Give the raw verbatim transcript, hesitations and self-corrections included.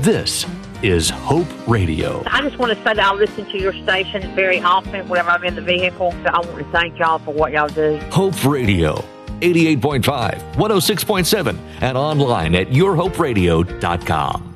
This is Hope Radio. I just want to say that I listen to your station very often whenever I'm in the vehicle. So I want to thank y'all for what y'all do. Hope Radio, eighty-eight point five, one oh six point seven, and online at your hope radio dot com.